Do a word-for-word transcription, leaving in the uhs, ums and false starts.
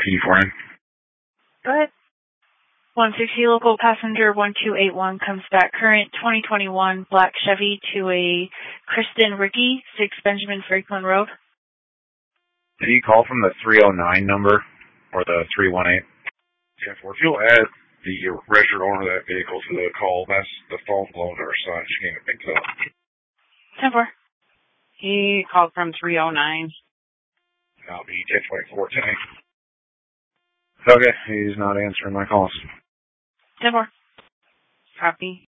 P for him. Go ahead. one sixty local passenger one two eight one comes back current twenty twenty-one black Chevy to a Kristen Ricky, six Benjamin Franklin Road. Did he call from the three oh nine number or the three one eight? ten four. If you'll add the registered owner of that vehicle to the call, that's the phone blown to her son. She can't even pick it up. ten four. He called from three oh nine. That'll be ten twenty-four ten. Okay, he's not answering my calls. ten four. Copy.